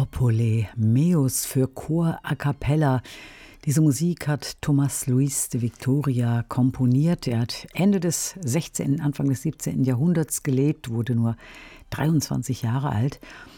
Opole Meus für Chor a cappella. Diese Musik hat Thomas Luis de Victoria komponiert. Er hat Ende des 16., Anfang des 17. Jahrhunderts gelebt, wurde nur 23 Jahre alt.